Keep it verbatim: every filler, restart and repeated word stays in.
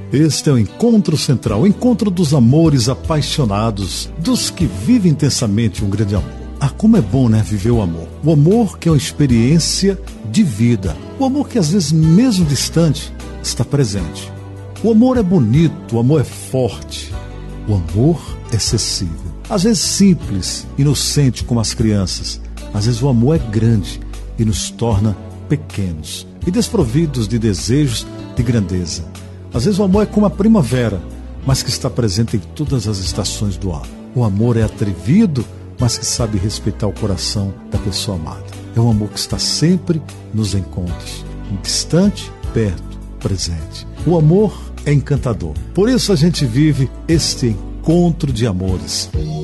Este é o Encontro Central, o encontro dos amores apaixonados, dos que vivem intensamente um grande amor. Ah, como é bom, né, viver o amor. O amor que é uma experiência de vida. O amor que às vezes, mesmo distante, está presente. O amor é bonito, o amor é forte. O amor é acessível. Às vezes simples, inocente como as crianças. Às vezes o amor é grande e nos torna pequenos e desprovidos de desejos de grandeza. Às vezes o amor é como a primavera, mas que está presente em todas as estações do ano. O amor é atrevido, mas que sabe respeitar o coração da pessoa amada. É um amor que está sempre nos encontros, distante, perto, presente. O amor é encantador. Por isso a gente vive este encontro de amores.